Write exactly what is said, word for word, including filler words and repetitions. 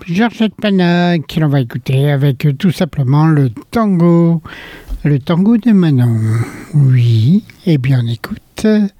Georgette Panac, que l'on va écouter avec euh, tout simplement le tango. Le tango de Manon. Oui, eh bien on écoute.